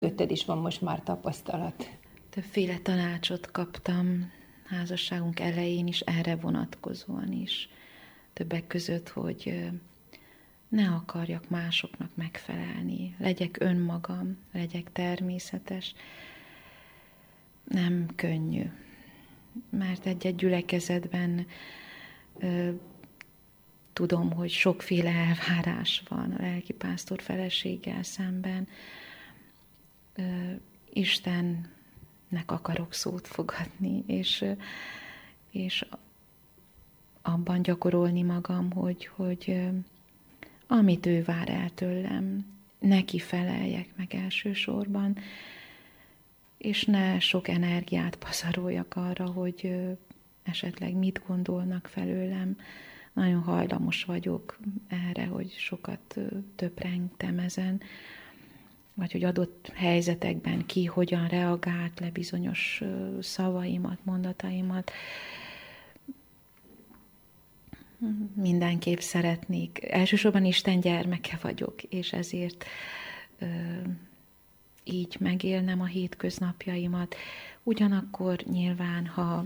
Ötted is van most már tapasztalat. Többféle tanácsot kaptam házasságunk elején is, erre vonatkozóan is. Többek között, hogy ne akarjak másoknak megfelelni, legyek önmagam, legyek természetes. Nem könnyű, mert egy gyülekezetben tudom, hogy sokféle elvárás van a lelkipásztor feleséggel szemben. Istennek akarok szót fogadni, és abban gyakorolni magam, hogy amit ő vár el tőlem, neki feleljek meg elsősorban, és ne sok energiát pazaroljak arra, hogy esetleg mit gondolnak felőlem. Nagyon hajlamos vagyok erre, hogy sokat töprengtem ezen, vagy hogy adott helyzetekben ki hogyan reagált le bizonyos szavaimat, mondataimat. Mindenképp szeretnék. Elsősorban Isten gyermeke vagyok, és ezért így megélnem a hétköznapjaimat. Ugyanakkor nyilván, ha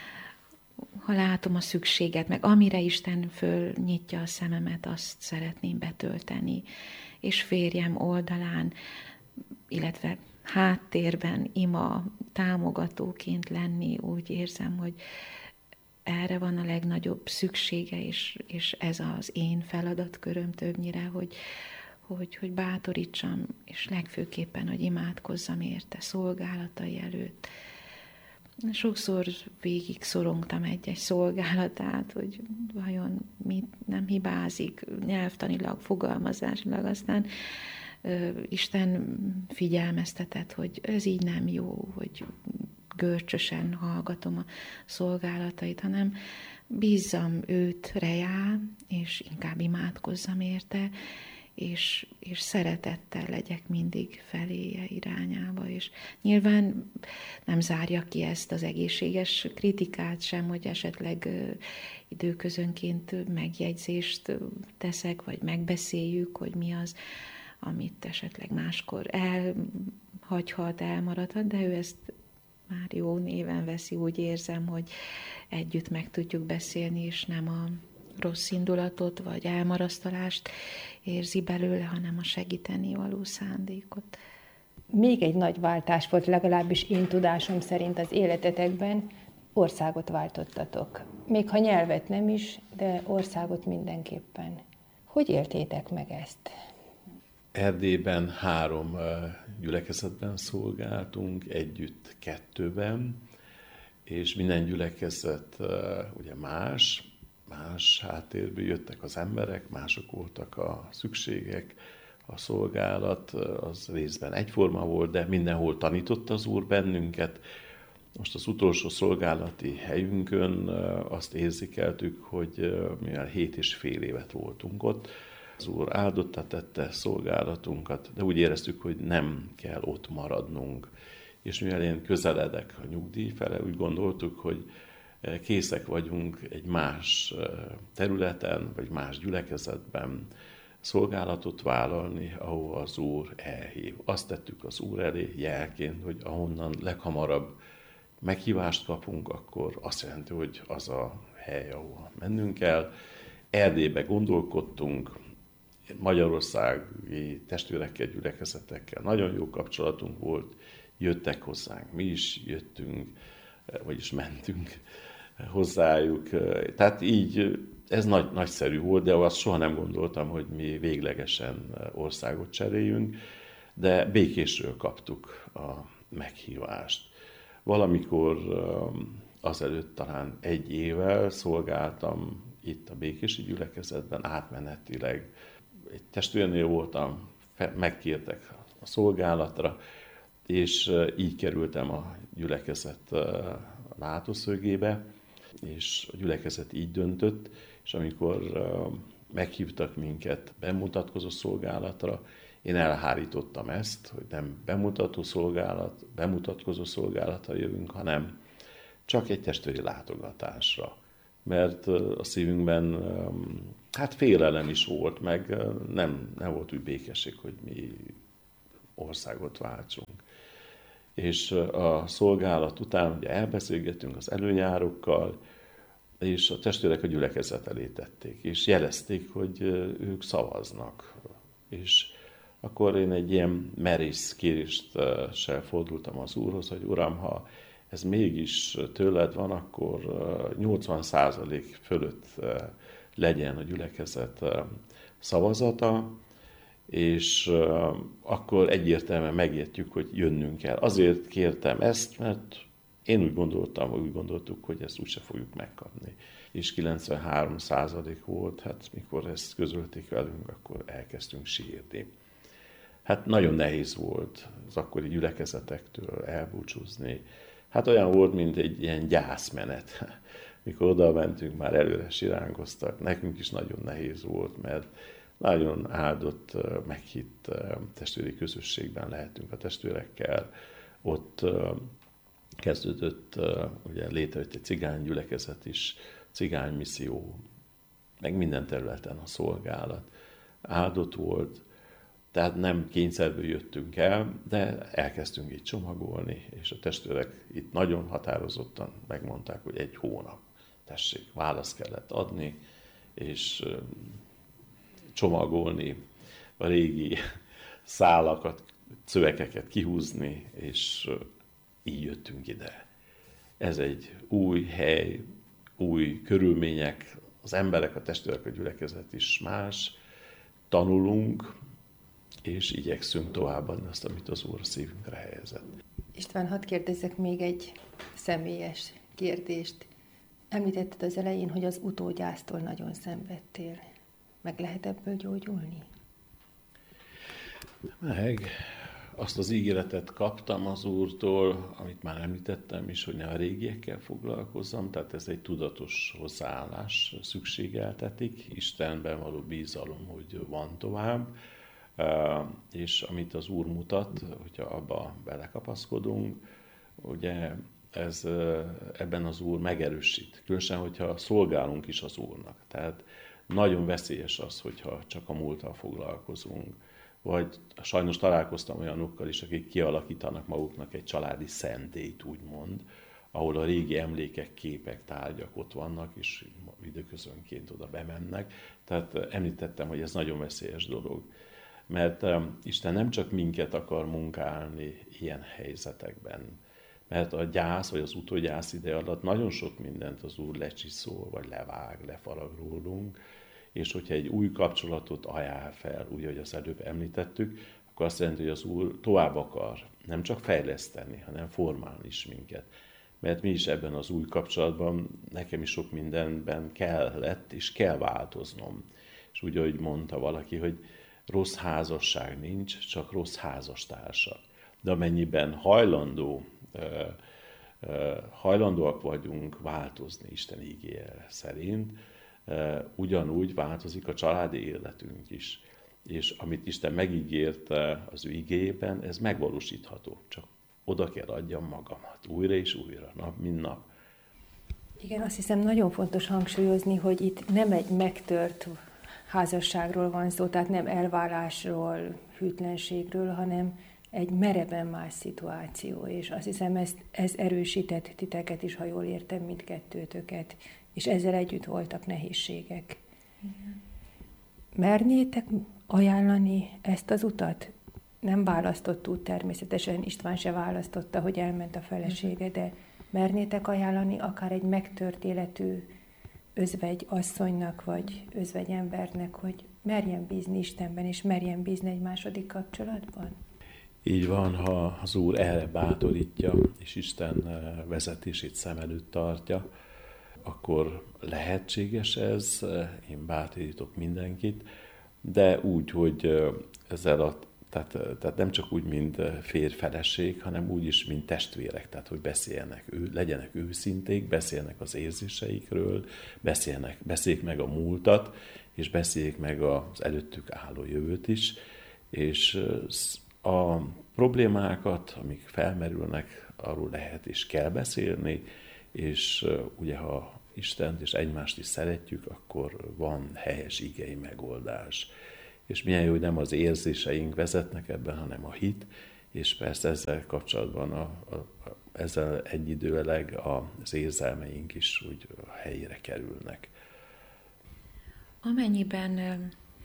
látom a szükséget, meg amire Isten fölnyitja a szememet, azt szeretném betölteni. És férjem oldalán, illetve háttérben ima támogatóként lenni, úgy érzem, hogy erre van a legnagyobb szüksége, és ez az én feladatköröm többnyire, hogy bátorítsam, és legfőképpen, hogy imádkozzam érte szolgálatai előtt. Sokszor végig szorongtam egy-egy szolgálatát, hogy vajon mit nem hibázik nyelvtanilag, fogalmazásilag, aztán Isten figyelmeztetett, hogy ez így nem jó, hogy görcsösen hallgatom a szolgálatait, hanem bízzam őt rejá, és inkább imádkozzam érte, és szeretettel legyek mindig feléje irányába, és nyilván nem zárja ki ezt az egészséges kritikát sem, hogy esetleg időközönként megjegyzést teszek, vagy megbeszéljük, hogy mi az, amit esetleg máskor elhagyhat, elmaradhat, de ő ezt már jó néven veszi, úgy érzem, hogy együtt meg tudjuk beszélni, és nem a rossz indulatot, vagy elmarasztalást érzi belőle, hanem a segíteni való szándékot. Még egy nagy váltás volt, legalábbis én tudásom szerint az életetekben, országot váltottatok. Még ha nyelvet nem is, de országot mindenképpen. Hogy éltétek meg ezt? Erdélyben 3 gyülekezetben szolgáltunk, együtt 2-ben, és minden gyülekezet ugye más háttérből jöttek az emberek, mások voltak a szükségek, a szolgálat az részben egyforma volt, de mindenhol tanított az Úr bennünket. Most az utolsó szolgálati helyünkön azt érzékeltük, hogy mivel 7,5 évet voltunk ott, az Úr áldotta tette szolgálatunkat, de úgy éreztük, hogy nem kell ott maradnunk. És mivel én közeledek a nyugdíj fele, úgy gondoltuk, hogy készek vagyunk egy más területen, vagy más gyülekezetben szolgálatot vállalni, ahol az Úr elhív. Azt tettük az Úr elé jelként, hogy ahonnan leghamarabb meghívást kapunk, akkor azt jelenti, hogy az a hely, ahol mennünk kell. Erdélybe gondolkodtunk, magyarországi testvérekkel, gyülekezetekkel nagyon jó kapcsolatunk volt, jöttek hozzánk, mi is jöttünk, vagyis mentünk hozzájuk. Tehát így ez nagyszerű volt, de azt soha nem gondoltam, hogy mi véglegesen országot cseréljünk, de Békésről kaptuk a meghívást. Valamikor azelőtt talán 1 évvel szolgáltam itt a békési gyülekezetben, átmenetileg. Egy testvérnél voltam, megkértek a szolgálatra, és így kerültem a gyülekezet látószögébe, és a gyülekezet így döntött, és amikor meghívtak minket bemutatkozó szolgálatra, én elhárítottam ezt, hogy nem bemutatkozó szolgálatra jövünk, hanem csak egy testvéri látogatásra. Mert a szívünkben hát félelem is volt, meg nem volt úgy békesség, hogy mi országot váltsunk. És a szolgálat után ugye elbeszélgettünk az előjárókkal, és a testvérek a gyülekezet elé tették, és jelezték, hogy ők szavaznak. És akkor én egy ilyen merész kéréssel fordultam az Úrhoz, hogy Uram, ha ez mégis tőled van, akkor 80% fölött legyen a gyülekezet szavazata, és akkor egyértelműen megértjük, hogy jönnünk kell. Azért kértem ezt, mert én úgy gondoltuk, hogy ezt úgyse fogjuk megkapni. És 93% volt, hát mikor ezt közölték velünk, akkor elkezdtünk sírni. Hát nagyon nehéz volt az akkori gyülekezetektől elbúcsúzni. Hát olyan volt, mint egy ilyen gyászmenet. Mikor oda mentünk, már előre siránkoztak. Nekünk is nagyon nehéz volt, mert nagyon áldott, meghitt testvéri közösségben lehetünk a testvérekkel. Ott kezdődött, ugye létrejött egy cigány gyülekezet is, cigány misszió, meg minden területen a szolgálat. Áldott volt, tehát nem kényszerből jöttünk el, de elkezdtünk így csomagolni, és a testvérek itt nagyon határozottan megmondták, hogy 1 hónap, tessék, választ kellett adni, és csomagolni, a régi szálakat, szövegeket kihúzni, és így jöttünk ide. Ez egy új hely, új körülmények, az emberek, a testvérek, a gyülekezet is más, tanulunk, és igyekszünk továbbadni azt, amit az Úr szívünkre helyezett. István, hadd kérdezzek még egy személyes kérdést. Említetted az elején, hogy az utódgyásztól nagyon szenvedtél. Meg lehet ebből gyógyulni? Meg azt az ígéretet kaptam az Úrtól, amit már említettem is, hogy ne a régiekkel foglalkozzam, tehát ez egy tudatos hozzáállás szükségeltetik, Istenben való bízalom, hogy van tovább, és amit az Úr mutat, hogyha abba belekapaszkodunk, ugye ez, ebben az Úr megerősít, különösen, hogyha szolgálunk is az Úrnak. Tehát nagyon veszélyes az, hogyha csak a múlttal foglalkozunk, vagy sajnos találkoztam olyanokkal is, akik kialakítanak maguknak egy családi szentélyt, úgymond, ahol a régi emlékek, képek, tárgyak ott vannak, és időközönként oda bemennek. Tehát említettem, hogy ez nagyon veszélyes dolog. Mert Isten nem csak minket akar munkálni ilyen helyzetekben, mert a gyász, vagy az utógyász ide alatt nagyon sok mindent az Úr lecsiszol, vagy levág, lefarag rólunk, és hogyha egy új kapcsolatot ajánl fel, úgy, ahogy azt előbb említettük, akkor azt jelenti, hogy az Úr tovább akar nem csak fejleszteni, hanem formálni is minket. Mert mi is ebben az új kapcsolatban, nekem is sok mindenben kellett, és kell változnom. És úgy, ahogy mondta valaki, hogy rossz házasság nincs, csak rossz házastársak. De amennyiben hajlandóak vagyunk változni Isten igéje szerint, ugyanúgy változik a családi életünk is. És amit Isten megígért az ő igéjében, ez megvalósítható. Csak oda kell adjam magamat, újra és újra, nap mint nap. Igen, azt hiszem nagyon fontos hangsúlyozni, hogy itt nem egy megtört házasságról van szó, tehát nem elválásról, hűtlenségről, hanem egy mereven más szituáció, és azt hiszem ez erősített titeket is, ha jól értem, mindkettőtöket, és ezzel együtt voltak nehézségek. Igen. Mernétek ajánlani ezt az utat? Nem választott út természetesen, István se választotta, hogy elment a felesége, de mernétek ajánlani akár egy megtört életű özvegy asszonynak, vagy özvegy embernek, hogy merjen bízni Istenben, és merjen bízni egy második kapcsolatban? Így van, ha az Úr erre bátorítja, és Isten vezetését szem előtt tartja, akkor lehetséges ez, én bátorítok mindenkit, de úgy, hogy ezzel tehát nem csak úgy, mint férj-feleség, hanem úgy is, mint testvérek, tehát hogy legyenek őszinték, beszélnek az érzéseikről, beszéljék meg a múltat, és beszéljék meg az előttük álló jövőt is, és a problémákat, amik felmerülnek, arról lehet és kell beszélni, és ugye ha Istent és egymást is szeretjük, akkor van helyes igei megoldás. és milyen jó, hogy nem az érzéseink vezetnek ebben, hanem a hit, és persze ezzel kapcsolatban ezzel egyidőleg az érzelmeink is úgy a helyére kerülnek. Amennyiben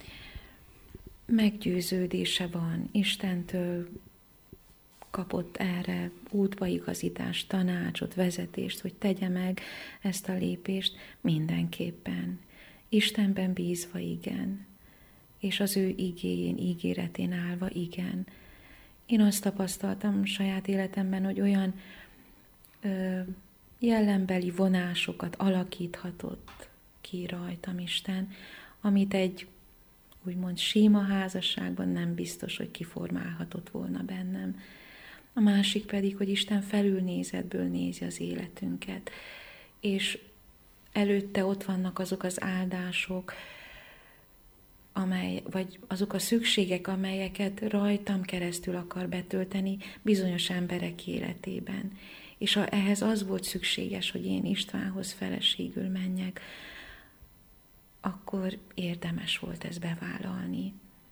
meggyőződése van, Istentől kapott erre útbaigazítást, tanácsot, vezetést, hogy tegye meg ezt a lépést, mindenképpen. Istenben bízva igen, és az ő igéjén, ígéretén állva igen. Én azt tapasztaltam saját életemben, hogy olyan jellembeli vonásokat alakíthatott ki rajtam Isten, amit egy úgymond sima házasságban nem biztos, hogy kiformálhatott volna bennem. A másik pedig, hogy Isten felülnézetből nézi az életünket, és előtte ott vannak azok az áldások, vagy azok a szükségek, amelyeket rajtam keresztül akar betölteni bizonyos emberek életében. És ehhez az volt szükséges, hogy én Istvánhoz feleségül menjek, akkor érdemes volt ezt bevállalni.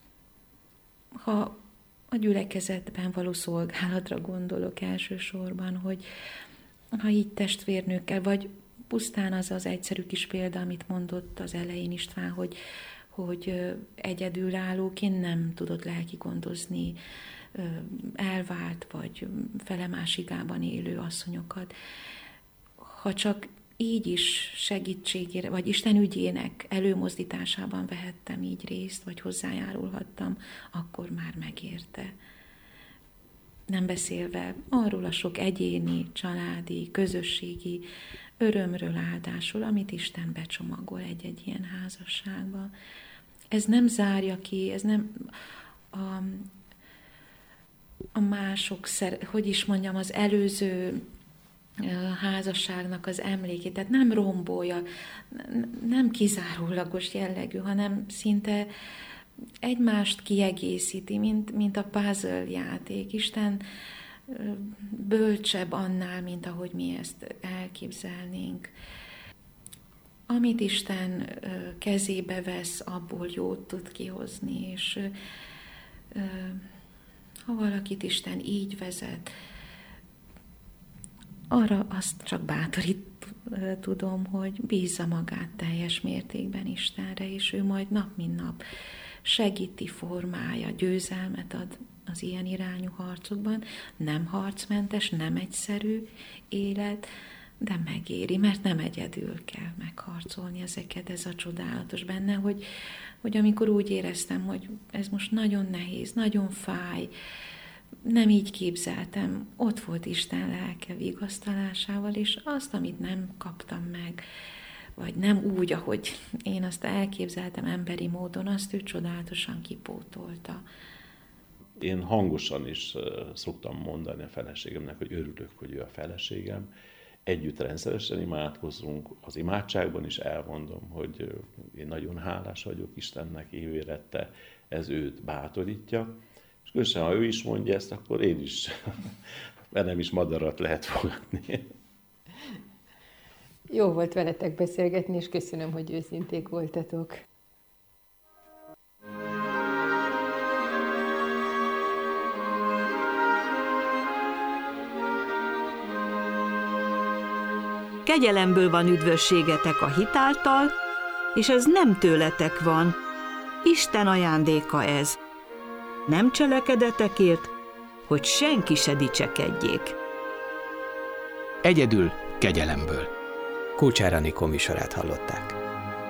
Ha a gyülekezetben való szolgálatra gondolok elsősorban, hogy ha így testvérnőkkel, vagy pusztán az az egyszerű kis példa, amit mondott az elején István, hogy egyedülállóként nem tudott lelki gondozni elvált vagy felemásigában élő asszonyokat. Ha csak így is segítségére, vagy Isten ügyének előmozdításában vehettem így részt, vagy hozzájárulhattam, akkor már megérte. Nem beszélve arról a sok egyéni, családi, közösségi örömről, áldásról, amit Isten becsomagol egy-egy ilyen házasságba. Ez nem zárja ki, ez nem a mások, hogy is mondjam, az előző házasságnak az emlékét, tehát nem rombolja, nem kizárólagos jellegű, hanem szinte egymást kiegészíti, mint a puzzle játék. Isten bölcsebb annál, mint ahogy mi ezt elképzelnénk. Amit Isten kezébe vesz, abból jót tud kihozni, és ha valakit Isten így vezet, arra azt csak tudom, hogy bízza magát teljes mértékben Istenre, és ő majd nap mint nap segíti, formálja, győzelmet ad az ilyen irányú harcokban. Nem harcmentes, nem egyszerű élet, de megéri, mert nem egyedül kell megharcolni ezeket, ez a csodálatos benne, hogy amikor úgy éreztem, hogy ez most nagyon nehéz, nagyon fáj, nem így képzeltem, ott volt Isten lelke vigasztalásával, és azt, amit nem kaptam meg, vagy nem úgy, ahogy én azt elképzeltem emberi módon, azt ő csodálatosan kipótolta. Én hangosan is szoktam mondani a feleségemnek, hogy örülök, hogy ő a feleségem. Együtt rendszeresen imádkozunk, az imádságban is elmondom, hogy én nagyon hálás vagyok Istennek, ő érette, ez őt bátorítja. És különösen, ha ő is mondja ezt, akkor én is, bennem is madarat lehet fogadni. Jó volt veletek beszélgetni, és köszönöm, hogy őszinték voltatok. Kegyelemből van üdvösségetek a hit által, és ez nem tőletek van. Isten ajándéka ez. Nem cselekedetekért, hogy senki se dicsekedjék. Egyedül kegyelemből. Kulcsár Anikó műsorát hallották.